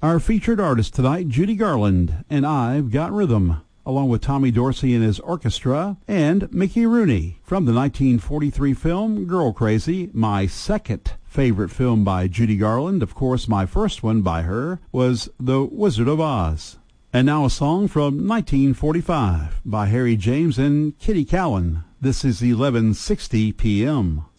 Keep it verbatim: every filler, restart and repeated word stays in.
Our featured artist tonight, Judy Garland, and I've Got Rhythm, along with Tommy Dorsey and his orchestra, and Mickey Rooney, from the nineteen forty-three film Girl Crazy, my second favorite film by Judy Garland. Of course, my first one by her was The Wizard of Oz. And now a song from nineteen forty-five by Harry James and Kitty Cowan. This is eleven sixty p m